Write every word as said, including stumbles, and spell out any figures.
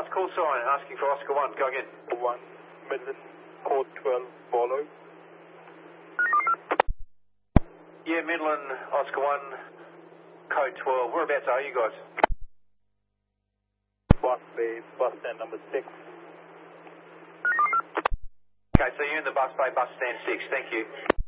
last call sign asking for Oscar one. Go again. one, Midland, code twelve, follow. Yeah, Midland, Oscar one, code twelve. Whereabouts are you guys? Bus Bay, bus stand number six. Okay, so you're in the bus bay, bus stand six. Thank you.